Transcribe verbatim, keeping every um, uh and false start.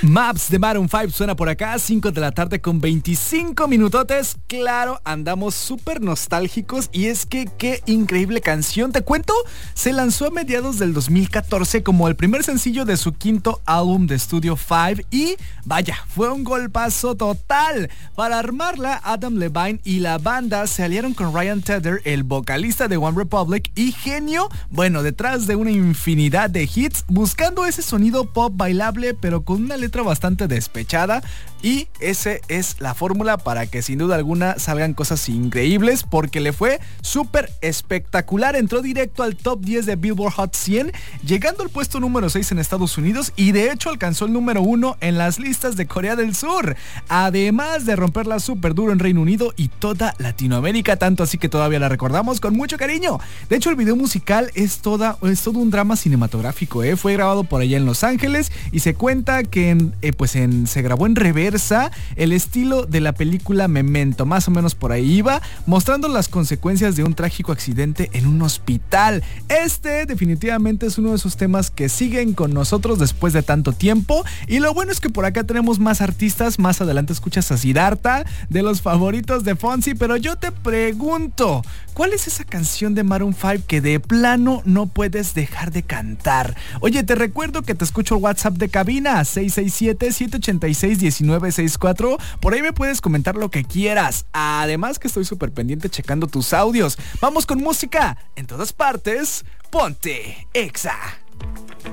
Maps de Maroon cinco suena por acá, cinco de la tarde con veinticinco minutotes. Claro, andamos súper nostálgicos y es que qué increíble canción. Te cuento, se lanzó a mediados del dos mil catorce como el primer sencillo de su quinto álbum de estudio cinco y vaya, fue un golpazo total. Para armarla, Adam Levine y la banda se aliaron con Ryan Tedder, el vocalista de One Republic y genio, bueno, detrás de una infinidad de hits, buscando ese sonido pop bailable pero con una letra bastante despechada, y esa es la fórmula para que sin duda alguna salgan cosas increíbles, porque le fue súper espectacular. Entró directo al top diez de Billboard Hot cien, llegando al puesto número seis en Estados Unidos y de hecho alcanzó el número uno en las listas de Corea del Sur, además de romperla súper duro en Reino Unido y toda Latinoamérica, tanto así que todavía la recordamos con mucho cariño. De hecho, el video musical es, toda, es todo un drama cinematográfico, ¿eh? Fue grabado por allá en Los Ángeles y se cuenta que en, eh, pues en, se grabó en reversa, el estilo de la película Memento, más o menos por ahí iba, mostrando las consecuencias de un trágico accidente en un hospital. Este definitivamente es uno de esos temas que siguen con nosotros después de tanto tiempo, y lo bueno es que por acá tenemos más artistas. Más adelante escuchas a Siddhartha, de los favoritos de Fonsi, pero yo te pregunto, ¿cuál es esa canción de Maroon cinco que de plano no puedes dejar de cantar? Oye, te recuerdo que te escucho el WhatsApp de cabina seis seis siete, siete ocho seis, uno nueve seis cuatro. Por ahí me puedes comentar lo que quieras. Además que estoy súper pendiente checando tus audios. Vamos con música en todas partes. Ponte Exa.